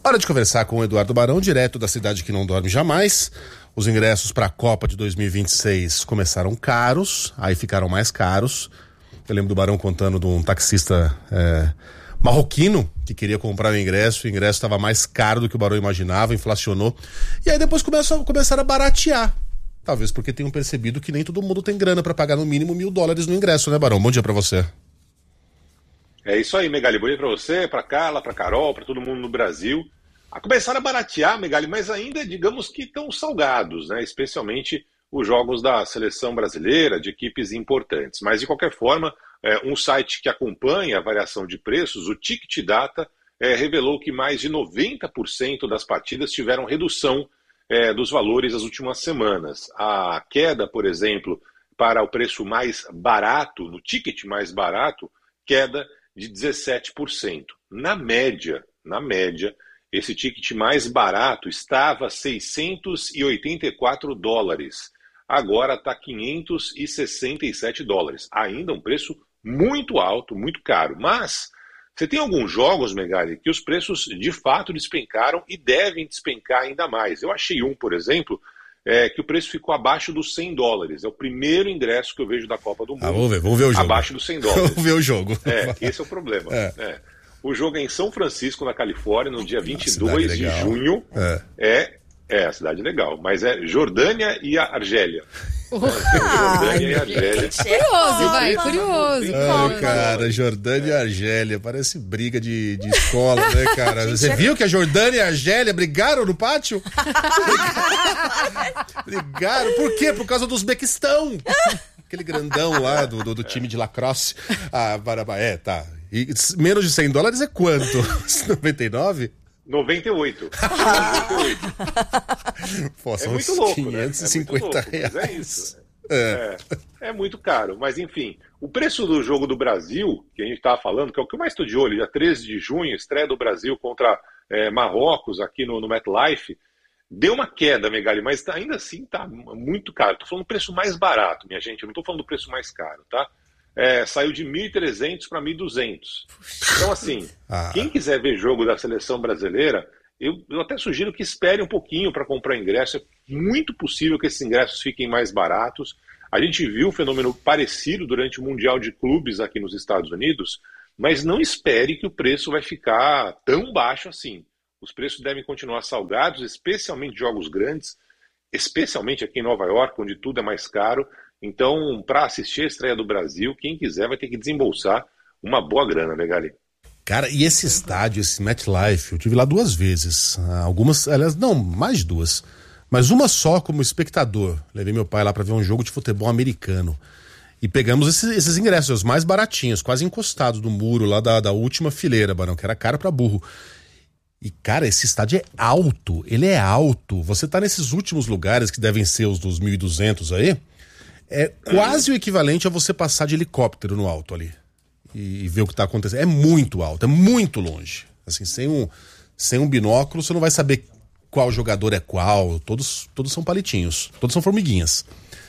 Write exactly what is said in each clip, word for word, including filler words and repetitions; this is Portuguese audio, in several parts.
Hora de conversar com o Eduardo Barão, direto da cidade que não dorme jamais. Os ingressos para a Copa de dois mil e vinte e seis começaram caros, aí ficaram mais caros. Eu lembro do Barão contando de um taxista é, marroquino que queria comprar o ingresso. O ingresso estava mais caro do que o Barão imaginava, inflacionou. E aí depois começou, começaram a baratear. Talvez porque tenham percebido que nem todo mundo tem grana para pagar no mínimo mil dólares no ingresso, né, Barão? Bom dia para você. É isso aí, Megali. Bom dia para você, para Carla, para Carol, para todo mundo no Brasil. A começaram a baratear, Megali, mas ainda, digamos que estão salgados, né? Especialmente os jogos da seleção brasileira, de equipes importantes. Mas, de qualquer forma, é, um site que acompanha a variação de preços, o Ticket Data, é, revelou que mais de noventa por cento das partidas tiveram redução é, dos valores nas últimas semanas. A queda, por exemplo, para o preço mais barato, no ticket mais barato, queda de dezessete por cento. Na média, na média, esse ticket mais barato estava a seiscentos e oitenta e quatro dólares. Agora está quinhentos e sessenta e sete dólares. Ainda um preço muito alto, muito caro. Mas você tem alguns jogos, Megali, que os preços de fato despencaram e devem despencar ainda mais. Eu achei um, por exemplo, é, que o preço ficou abaixo dos cem dólares. É o primeiro ingresso que eu vejo da Copa do Mundo. Ah, vamos ver, vamos ver o jogo. Abaixo dos cem dólares. Vamos ver o jogo. É, esse é o problema. É. É. O jogo é em São Francisco, na Califórnia, no dia vinte e dois de junho. É. é, é a cidade legal, mas é Jordânia e a Argélia. Ah, Jordânia e Argélia. Curioso, vai, curioso. Ai, cara, Jordânia e Argélia, parece briga de, de escola, né, cara? Você viu que a Jordânia e a Argélia brigaram no pátio? Brigaram, por quê? Por causa do Uzbequistão. Aquele grandão lá do, do, do time de lacrosse. Ah, é, tá. E menos de cem dólares é quanto? noventa e nove? noventa e oito. noventa e oito. Pô, são é muito louco, quinhentos e cinquenta né? É reais. é isso. É. É, é muito caro. Mas, enfim, o preço do jogo do Brasil, que a gente estava falando, que é o que eu mais estou de olho, dia treze de junho, estreia do Brasil contra é, Marrocos aqui no, no MetLife, deu uma queda, Megali, mas ainda assim está muito caro. Estou falando do preço mais barato, minha gente, eu não estou falando do preço mais caro, tá? É, saiu de mil e trezentos para mil e duzentos. Então, assim, ah. quem quiser ver jogo da seleção brasileira, eu, eu até sugiro que espere um pouquinho para comprar ingresso. É muito possível que esses ingressos fiquem mais baratos. A gente viu um fenômeno parecido durante o Mundial de Clubes aqui nos Estados Unidos, mas não espere que o preço vai ficar tão baixo assim. Os preços devem continuar salgados, especialmente jogos grandes, especialmente aqui em Nova York, onde tudo é mais caro. Então, para assistir a estreia do Brasil, quem quiser vai ter que desembolsar uma boa grana, né, Gali? Cara, e esse estádio, esse MetLife, eu tive lá duas vezes. Algumas, aliás, não, mais de duas. Mas uma só como espectador. Levei meu pai lá para ver um jogo de futebol americano. E pegamos esses, esses ingressos, os mais baratinhos, quase encostados do muro lá da, da última fileira, Barão, que era caro pra burro. E, cara, esse estádio é alto, ele é alto. Você tá nesses últimos lugares, que devem ser os dos mil e duzentos aí, é quase o equivalente a você passar de helicóptero no alto ali e, e ver o que tá acontecendo. É muito alto, é muito longe. Assim, sem um, sem um binóculo, você não vai saber qual jogador é qual. Todos, todos são palitinhos, todos são formiguinhas.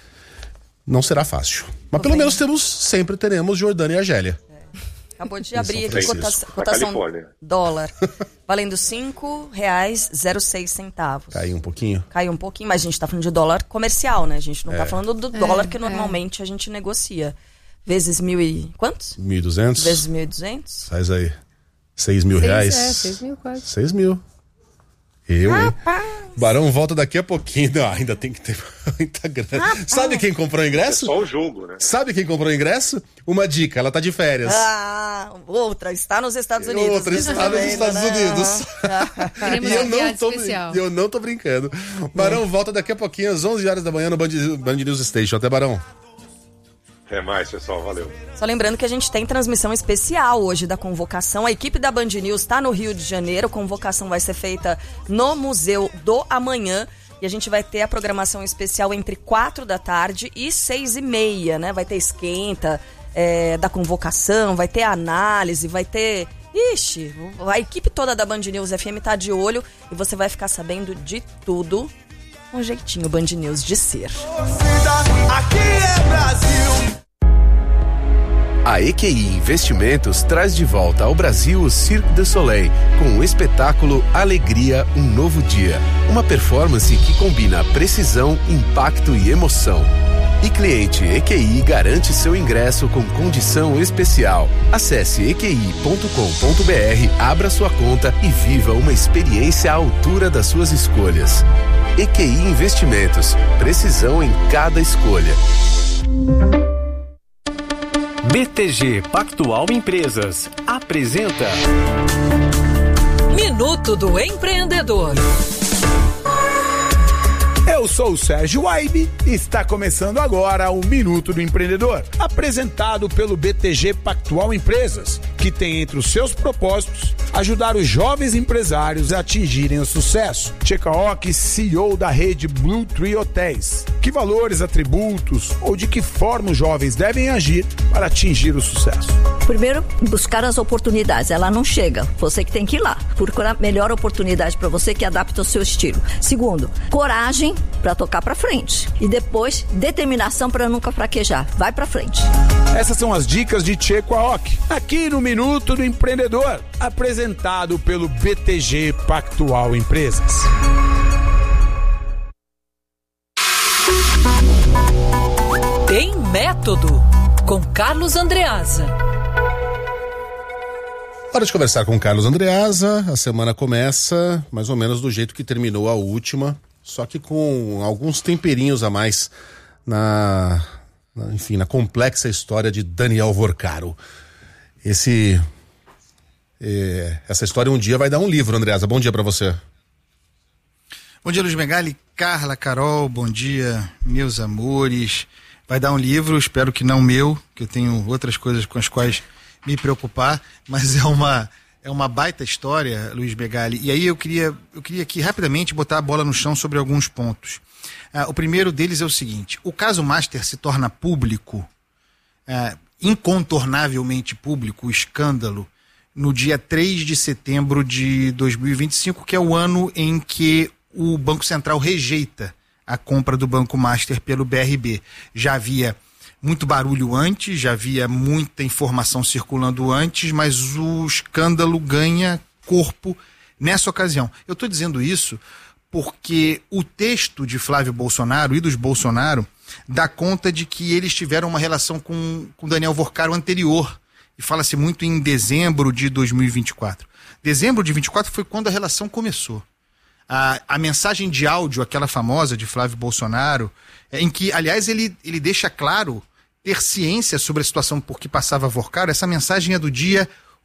Não será fácil. Mas pelo menos temos, sempre teremos Jordânia e Argélia. Acabou de abrir aqui cotação, cotação dólar, valendo cinco reais e zero seis centavos. Caiu um pouquinho? Caiu um pouquinho, mas a gente tá falando de dólar comercial, né? A gente não é. tá falando do dólar é, que normalmente é. a gente negocia. Vezes mil e... quantos? Mil e duzentos. Vezes mil e duzentos. Faz aí. Seis mil seis, reais. É, seis mil quase. Seis mil. Eu, hein? Barão volta daqui a pouquinho. Não, ainda tem que ter muita grana. Rapaz. Sabe quem comprou o ingresso? É só o jogo, né? Sabe quem comprou o ingresso? Uma dica, ela tá de férias. Ah, outra, está nos Estados Unidos. Outra está nos Estados Unidos. Queremos e eu um não, tô, especial. eu não tô brincando. Barão volta daqui a pouquinho, às onze horas da manhã, no Band, Band News Station. Até, Barão. Até mais, pessoal. Valeu. Só lembrando que a gente tem transmissão especial hoje da convocação. A equipe da Band News está no Rio de Janeiro. A convocação vai ser feita no Museu do Amanhã. E a gente vai ter a programação especial entre quatro da tarde e seis e meia, né? Vai ter esquenta é, da convocação, vai ter análise, vai ter... Ixi, a equipe toda da Band News F M tá de olho e você vai ficar sabendo de tudo com um jeitinho Band News de ser. Aqui é Brasil. A E Q I Investimentos traz de volta ao Brasil o Cirque du Soleil com o espetáculo Alegria, um Novo Dia. Uma performance que combina precisão, impacto e emoção. E cliente E Q I garante seu ingresso com condição especial. Acesse e q i ponto com ponto b r, abra sua conta e viva uma experiência à altura das suas escolhas. E Q I Investimentos, precisão em cada escolha. B T G Pactual Empresas apresenta Minuto do Empreendedor. Eu sou o Sérgio Waibe e está começando agora o Minuto do Empreendedor, apresentado pelo B T G Pactual Empresas, que tem entre os seus propósitos ajudar os jovens empresários a atingirem o sucesso. Tchekaok, C E O da rede Blue Tree Hotéis. Que valores, atributos ou de que forma os jovens devem agir para atingir o sucesso? Primeiro, buscar as oportunidades. Ela não chega, você que tem que ir lá. Procurar a melhor oportunidade para você que adapta ao seu estilo. Segundo, coragem para tocar para frente. E depois, determinação para nunca fraquejar. Vai para frente. Essas são as dicas de Tchekaok, aqui no Minuto do Empreendedor, apresentado pelo B T G Pactual Empresas. Tem Método, com Carlos Andreasa. Hora de conversar com o Carlos Andreasa. A semana começa mais ou menos do jeito que terminou a última, só que com alguns temperinhos a mais na, na enfim, na complexa história de Daniel Vorcaro. Esse, é, essa história um dia vai dar um livro, Andreasa. Bom dia para você. Bom dia, Luiz Megali, Carla, Carol, bom dia, meus amores. Vai dar um livro, espero que não meu, que eu tenho outras coisas com as quais me preocupar, mas é uma, é uma baita história, Luiz Megali. E aí eu queria, eu queria aqui rapidamente botar a bola no chão sobre alguns pontos. Ah, o primeiro deles é o seguinte: o caso Master se torna público, ah, incontornavelmente público, o escândalo, no dia três de setembro de dois mil e vinte e cinco, que é o ano em que o Banco Central rejeita a compra do Banco Master pelo B R B. Já havia muito barulho antes, já havia muita informação circulando antes, mas o escândalo ganha corpo nessa ocasião. Eu estou dizendo isso porque o texto de Flávio Bolsonaro e dos Bolsonaro dá conta de que eles tiveram uma relação com, com Daniel Vorcaro anterior, e fala-se muito em dezembro de dois mil e vinte e quatro. Dezembro de vinte e quatro foi quando a relação começou. A, a mensagem de áudio, aquela famosa de Flávio Bolsonaro, em que, aliás, ele, ele deixa claro ter ciência sobre a situação por que passava Vorcaro. Essa mensagem é do dia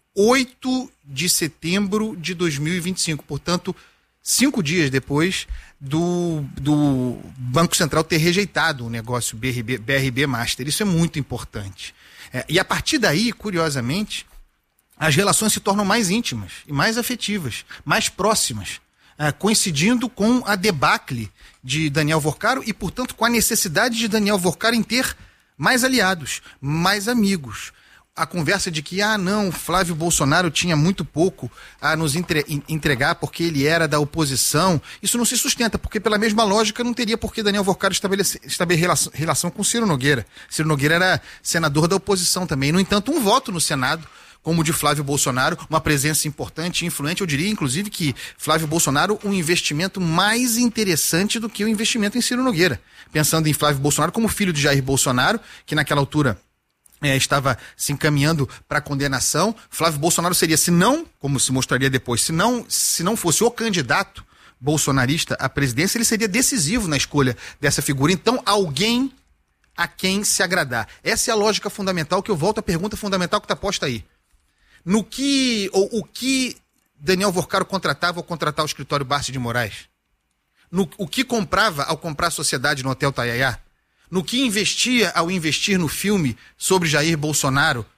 oito de setembro de dois mil e vinte e cinco, portanto, cinco dias depois do, do Banco Central ter rejeitado o negócio B R B, B R B Master. Isso é muito importante. É, e a partir daí, curiosamente, as relações se tornam mais íntimas e mais afetivas, mais próximas. Uh, coincidindo com a debacle de Daniel Vorcaro e, portanto, com a necessidade de Daniel Vorcaro em ter mais aliados, mais amigos. A conversa de que, ah, não, Flávio Bolsonaro tinha muito pouco a nos entre- entregar porque ele era da oposição, isso não se sustenta, porque pela mesma lógica não teria por que Daniel Vorcaro estabelecer, estabelecer relação, relação com Ciro Nogueira. Ciro Nogueira era senador da oposição também. No entanto, um voto no Senado como o de Flávio Bolsonaro, uma presença importante e influente. Eu diria, inclusive, que Flávio Bolsonaro um investimento mais interessante do que o investimento em Ciro Nogueira. Pensando em Flávio Bolsonaro como filho de Jair Bolsonaro, que naquela altura é, estava se encaminhando para a condenação. Flávio Bolsonaro seria, se não, como se mostraria depois, se não, se não fosse o candidato bolsonarista à presidência, ele seria decisivo na escolha dessa figura. Então, alguém a quem se agradar. Essa é a lógica fundamental, que eu volto à pergunta fundamental que está posta aí. No que, ou o que Daniel Vorcaro contratava ao contratar o escritório Barsi de Moraes? No, o que comprava ao comprar a sociedade no Hotel Taiaiá? No que investia ao investir no filme sobre Jair Bolsonaro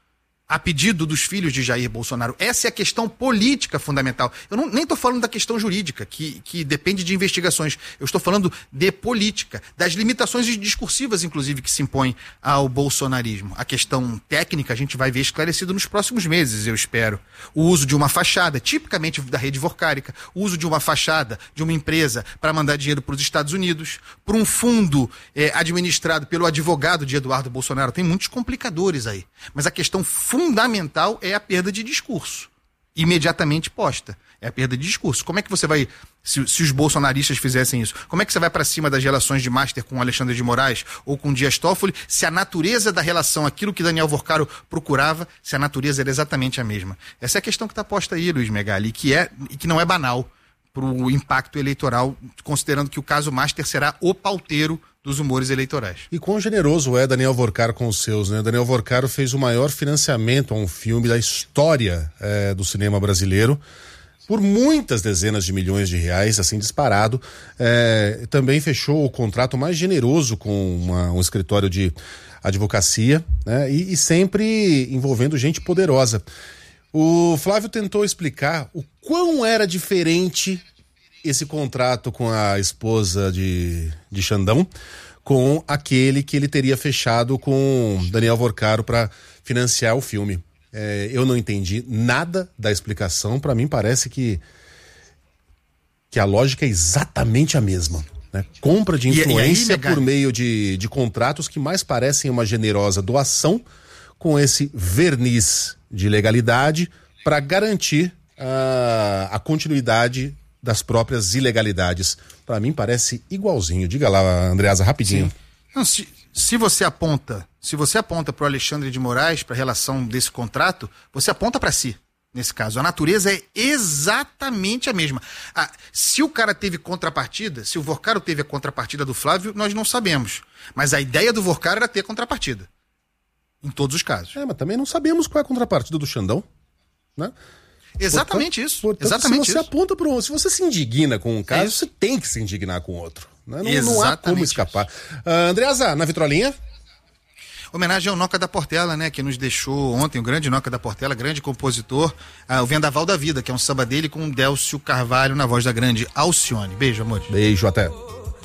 a pedido dos filhos de Jair Bolsonaro. Essa é a questão política fundamental. Eu não, nem estou falando da questão jurídica, que, que depende de investigações. Eu estou falando de política, das limitações discursivas, inclusive, que se impõem ao bolsonarismo. A questão técnica a gente vai ver esclarecido nos próximos meses, eu espero. O uso de uma fachada, tipicamente da rede vorcárica, o uso de uma fachada de uma empresa para mandar dinheiro para os Estados Unidos, para um fundo é, administrado pelo advogado de Eduardo Bolsonaro. Tem muitos complicadores aí. Mas a questão fundamental é a perda de discurso, imediatamente posta. É a perda de discurso. Como é que você vai, se, se os bolsonaristas fizessem isso, como é que você vai para cima das relações de Master com Alexandre de Moraes ou com Dias Toffoli, se a natureza da relação, aquilo que Daniel Vorcaro procurava, se a natureza era exatamente a mesma? Essa é a questão que está posta aí, Luiz Megali, e que, é, e que não é banal para o impacto eleitoral, considerando que o caso Master será o pauteiro dos humores eleitorais. E quão generoso é Daniel Vorcaro com os seus, né? Daniel Vorcaro fez o maior financiamento a um filme da história é, do cinema brasileiro, por muitas dezenas de milhões de reais, assim, disparado. É, também fechou o contrato mais generoso com uma, um escritório de advocacia, né? E, e sempre envolvendo gente poderosa. O Flávio tentou explicar o quão era diferente esse contrato com a esposa de, de Xandão com aquele que ele teria fechado com Daniel Vorcaro para financiar o filme. É, eu não entendi nada da explicação. Para mim parece que, que a lógica é exatamente a mesma, né? Compra de influência e, e aí, por meio de, de contratos que mais parecem uma generosa doação, com esse verniz de legalidade para garantir a, a continuidade das próprias ilegalidades. Para mim parece igualzinho. Diga lá, Andreasa, rapidinho. Não, se, se você aponta, se você aponta para o Alexandre de Moraes, para a relação desse contrato, você aponta para si. Nesse caso, a natureza é exatamente a mesma. Ah, se o cara teve contrapartida, se o Vorcaro teve a contrapartida do Flávio, nós não sabemos. Mas a ideia do Vorcaro era ter contrapartida. Em todos os casos. É, mas também não sabemos qual é a contrapartida do Xandão, né? Exatamente portanto, isso. Portanto, exatamente se você isso. aponta para um, se você se indigna com um caso, é você tem que se indignar com outro, né? Não, não há como escapar. Uh, Andreasa, na vitrolinha? Homenagem ao Noca da Portela, né, que nos deixou ontem, o grande Noca da Portela, grande compositor, uh, o Vendaval da Vida, que é um samba dele com o Délcio Carvalho na voz da grande Alcione. Beijo, amor. Beijo, até.